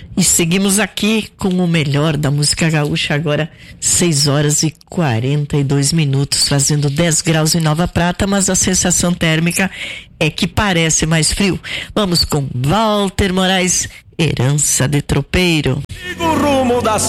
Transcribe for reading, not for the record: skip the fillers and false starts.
E seguimos aqui com o melhor da música gaúcha, agora 6 horas e 42 minutos, fazendo 10 graus em Nova Prata, mas a sensação térmica é que parece mais frio. Vamos com Walter Moraes, Herança de Tropeiro. Siga o rumo das